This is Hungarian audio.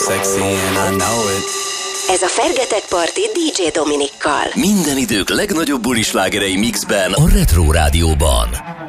sexy and I know it. Ez a Fergeteg Party DJ Dominikkal. Minden idők legnagyobb bulislágerei mixben a Retro Rádióban.